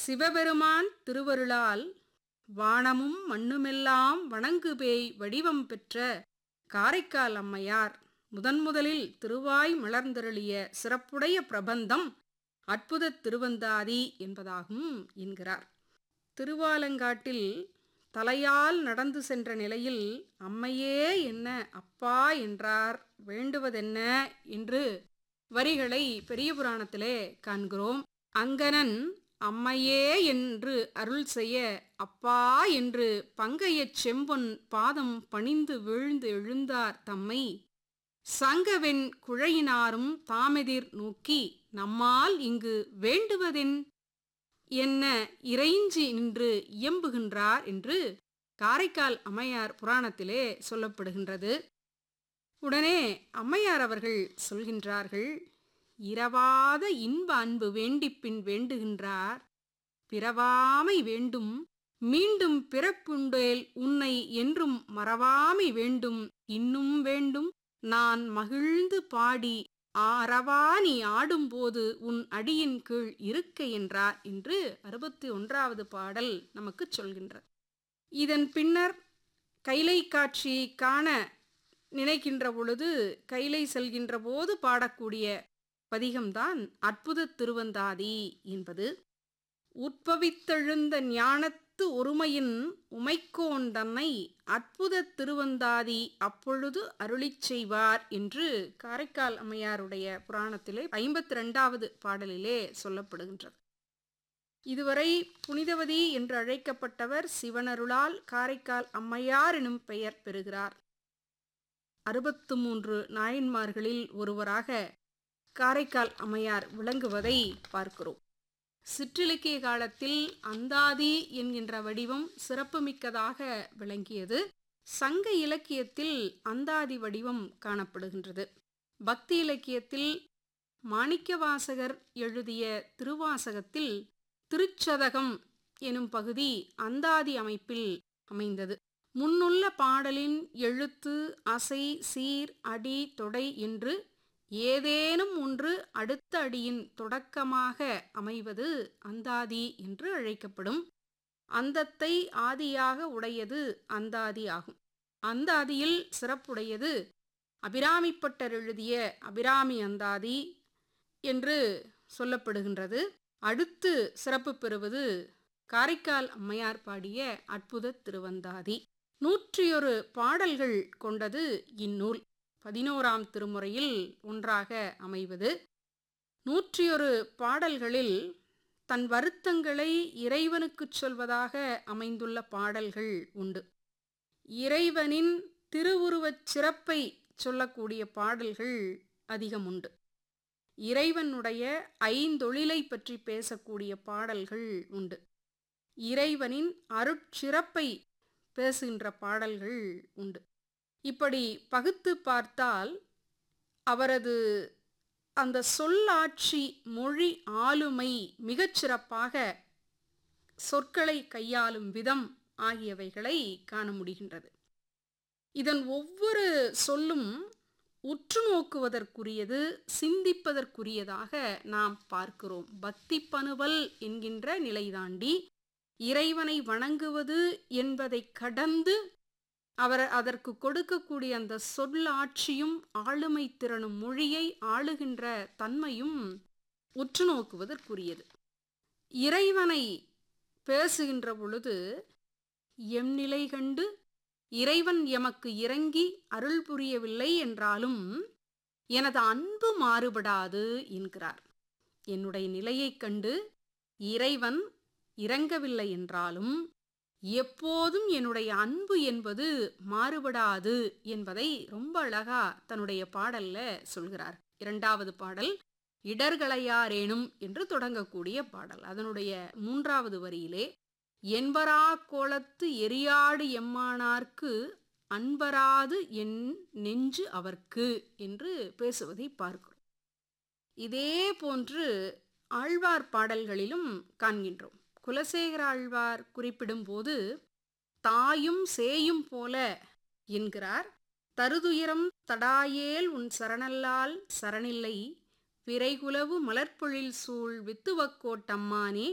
சிவபெருமான் திருவருளால் வானமும் மண்ணுமெல்லாம் வணங்குபேய் வடிவம் பெற்ற காரைக்கால் அம்மையார் முதன்முதலில் திருவாய் மலர்ந்தருளிய சிறப்புடைய பிரபந்தம் அற்புதத் திருவந்தாதி என்பதாகும் என்கிறார். திருவாலங்காட்டில் தலையால் நடந்து சென்ற நிலையில் அம்மையே என்ன அப்பா என்றார், வேண்டுவதென்ன என்று வரிகளை பெரிய புராணத்திலே காண்கிறோம். அங்கணன் அம்மையே என்று அருள் செய்ய அப்பா என்று பங்கையச் செம்பொன் பாதம் பணிந்து வீழ்ந்து எழுந்தார் தம்மை சங்கவெண் குழையினாரும் தாமெதிர் நோக்கி நம்மால் இங்கு வேண்டுவதென் என்ன இறைஞ்சி நின்று இயம்புகின்றார் என்று காரைக்கால் அம்மையார் புராணத்திலே சொல்லப்படுகின்றது. உடனே அம்மையார் அவர்கள் சொல்கின்றார்கள், இரவாத இன்ப அன்பு வேண்டிப்பின் வேண்டுகின்றார், பிறவாமை வேண்டும் மீண்டும் பிறப்புண்டேல் உன்னை என்றும் மறவாமை வேண்டும், இன்னும் வேண்டும் நான் மகிழ்ந்து பாடி ஆரவா நீ ஆடும்போது உன் அடியின் கீழ் இருக்க என்றார் என்று 61வது பாடல் நமக்கு சொல்கின்றது. இதன் பின்னர் கைலை காட்சியை காண நினைக்கின்ற பொழுது கைலை செல்கின்ற போது பாடக்கூடிய பதிகம்தான் அற்புதத் திருவந்தாதி என்பது. உற்பவித்தெழுந்த ஞானத்து ஒருமையின் உமைக்கோன் தன்னை அற்புதத் திருவந்தாதி அப்பொழுது அருளிச் செய்வார் என்று காரைக்கால் அம்மையாருடைய புராணத்திலே 52வது பாடலிலே சொல்லப்படுகின்றது. இதுவரை புனிதவதி என்று அழைக்கப்பட்டவர் சிவனருளால் காரைக்கால் அம்மையார் எனும் பெயர் பெறுகிறார். 63 நாயன்மார்களில் ஒருவராக காரைக்கால் அம்மையார் விளங்குவதை பார்க்கிறோம். சிற்றிலக்கிய காலத்தில் அந்தாதி என்கின்ற வடிவம் சிறப்புமிக்கதாக விளங்கியது. சங்க இலக்கியத்தில் அந்தாதி வடிவம் காணப்படுகின்றது. பக்தி இலக்கியத்தில் மாணிக்கவாசகர் எழுதிய திருவாசகத்தில் திருச்சதகம் எனும் பகுதி அந்தாதி அமைப்பில் அமைந்தது. முன்னுள்ள பாடலின் எழுத்து, அசை, சீர், அடி, தொடை என்று ஏதேனும் ஒன்று அடுத்த அடியின் தொடக்கமாக அமைவது அந்தாதி என்று அழைக்கப்படும். அந்தத்தை ஆதியாக உடையது அந்தாதி ஆகும். அந்தாதியில் சிறப்புடையது அபிராமிப்பட்டர் எழுதிய அபிராமி அந்தாதி என்று சொல்லப்படுகின்றது. அடுத்து சிறப்பு பெறுவது காரைக்கால் அம்மையார் பாடிய அற்புதத் திருவந்தாதி. 101 பாடல்கள் கொண்டது இந்நூல். 11ஆம் திருமுறையில் ஒன்றாக அமைவது. 101 பாடல்களில் தன் வருத்தங்களை இறைவனுக்குச் சொல்வதாக அமைந்துள்ள பாடல்கள் உண்டு. இறைவனின் திருவுருவச் சிறப்பை சொல்லக்கூடிய பாடல்கள் அதிகம் உண்டு. இறைவனுடைய ஐந்தொழிலை பற்றி பேசக்கூடிய பாடல்கள் உண்டு. இறைவனின் அருட்சிறப்பை பேசுகின்ற பாடல்கள் உண்டு. இப்படி பகுத்து பார்த்தால் அவரது அந்த சொல்லாட்சி, மொழி ஆளுமை மிகச்சிறப்பாக சொற்களை கையாளும் விதம் ஆகியவைகளை காண முடிகின்றது. இதன் ஒவ்வொரு சொல்லும் உற்று நோக்குவதற்குரியது, சிந்திப்பதற்குரியதாக நாம் பார்க்கிறோம். பக்தி பனுவல் என்கின்ற நிலை தாண்டி இறைவனை வணங்குவது என்பதை கடந்து அவர் அதற்கு கொடுக்கக்கூடிய அந்த சொல்லாட்சியும் ஆளுமை திறனும் மொழியை ஆளுகின்ற தன்மையும் உற்று நோக்குவதற்குரியது. இறைவனை பேசுகின்ற பொழுது எம் நிலை கண்டு இறைவன் எமக்கு இறங்கி அருள் புரியவில்லை என்றாலும் எனது அன்பு மாறுபடாது என்கிறார். என்னுடைய நிலையைக் கண்டு இறைவன் இறங்கவில்லை என்றாலும் எப்போதும் என்னுடைய அன்பு என்பது மாறுபடாது என்பதை ரொம்ப அழகா தன்னுடைய பாடல்ல சொல்கிறார். 2வது பாடல் இடர்களையாரேனும் என்று தொடங்கக்கூடிய பாடல். அதனுடைய 3வது வரியிலே என்பரா கோலத்து எரியாடு எம்மானார்க்கு அன்பராது என் நெஞ்சு அவர்க்கு என்று பேசுவதை பார்க்கிறோம். இதே போன்று ஆழ்வார் பாடல்களிலும் காண்கின்றோம். குலசேகர ஆழ்வார் குறிப்பிடும்போது தாயும் சேயும் போல என்கிறார். தருதுயரம் தடாயேல் உன் சரணல்லால் சரணில்லை விரைகுலவு மலர்பொழில் சூழ் வித்துவக்கோட்டம்மானே